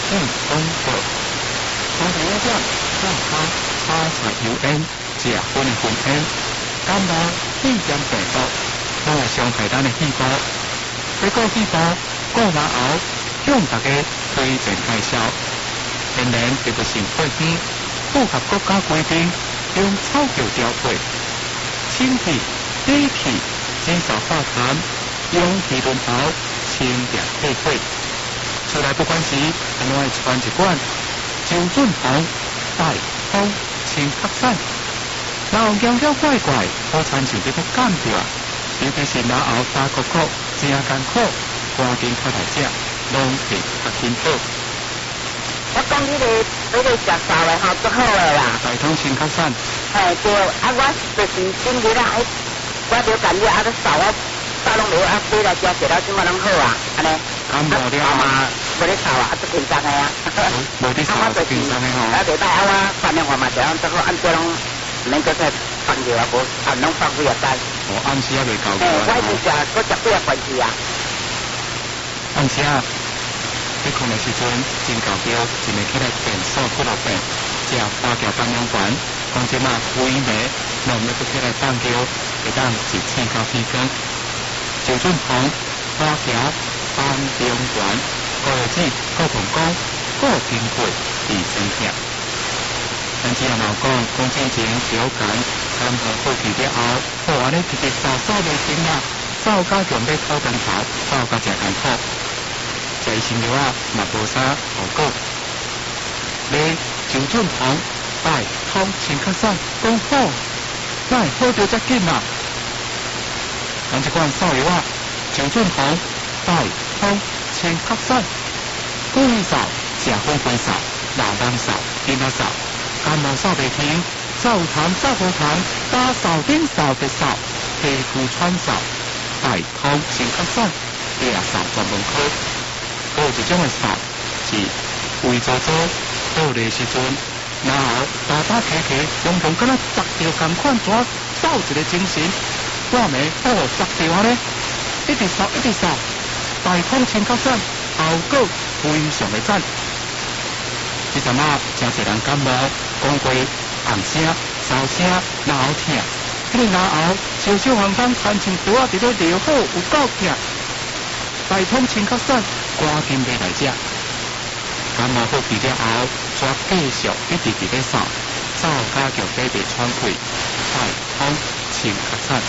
性风火，从第一点，让他擦擦油烟，食薰薰烟，感冒肺炎病毒，拢会伤害咱的细胞。这个细胞过完后，向大家推荐介绍，天然植物性配方，符合国家规定，用草药调配，清气、理气、减少化痰，用气轮头，清凉退火。出来不管时，咱拢爱传一罐周润红带风清咳散。若有妖妖怪怪，好亲像这个感着，尤其是若后打咳咳真艰苦，赶紧快来食，拢会较轻好。 我讲你个食烧的吼，足好的啦。 带风清咳散。 对，我就是今日啦，我了感觉个烧拢无买来食食了，即马拢好啊，安尼。 感冒了嘛，无咧烧足轻松的啊。 无咧烧足轻松的吼。 袂歹我反正我嘛这样足好，按这拢免搁再放尿啊，无拢放几啊单。 暗时也未够。 我已经食几啊罐子啊。 暗时啊，你空的时阵真够叫，真会起来变瘦骨落病，食花桥放养丸，讲即马规暝，拢要搁起来放叫，会当一千到天光。周润红花桥放养丸，高叶子、高膀胱、高筋骨、益生菌。咱只也冇讲真情小感，感冒过去了后，好安尼直直扫袂停啊，扫加强要靠灯头，扫加真艰苦。食医生药啊，嘛无啥好讲。买周润红带风清咳散，讲好，哪会好着遮紧啊？咱这款扫药啊，周润红带风清咳散，故意扫，食风风扫，老人扫，囡仔扫。感冒扫袂停，扫痰扫无痰，打扫顶扫直扫，皮肤穿扫，带通清咳散，牙扫专门科。还有一种的扫是胃做做倒的时阵，然后打打咳咳，常常敢若砸着同款纸扫一个精神，半暝好砸着安尼，一直扫一直扫，带通清咳散，效果非常的赞。这阵啊，真侪人感冒，讲过红声、烧声、脑痛，迄个脑后烧烧烘烘，亲像刀啊伫咧撩好，有够痛。带通清咳散，赶紧买来食。感冒好去了后，再继续一直伫咧扫，扫加强底袂喘气，带通清咳散。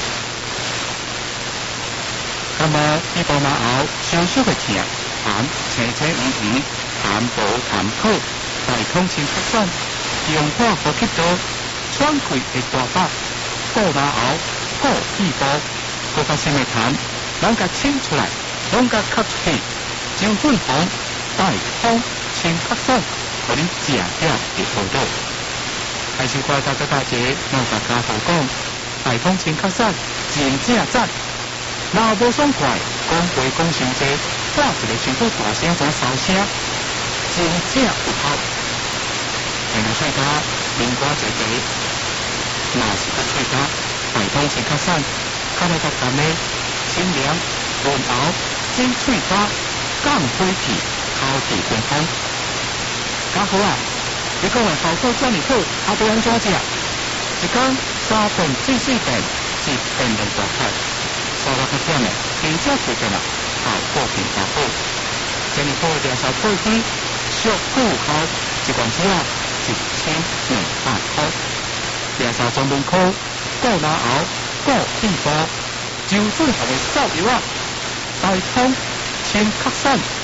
感冒一步嘛后，小小的痛，痰青青黄黄，痰无痰好。带通清咳散，用化呼吸道，喘气会大把，过脑后，过气部，过较深的痰，咱甲清出来，拢甲吸出去。周润红带通清咳散，互你食了会好到。开始快大姐，我甲家父讲，带通清咳散真正赞。若无爽快，讲话讲伤济，喊一个伤过大声怎烧声。真正有效，然后菜家面瓜一个，若是个菜家带通清咳散，较来较淡的清凉润喉，整喙巴降火气，口气通风。家好啊！你讲的效果这么好，还要安怎食？一天3顿最细便，一便2大块，稍微较点的，平价推荐啦，效果更加好。这么好的疗效配方。足够好，一罐子啊，1200块。疗效专门科，顾脑后，顾气部，周润红的扫药啊，带通清咳散。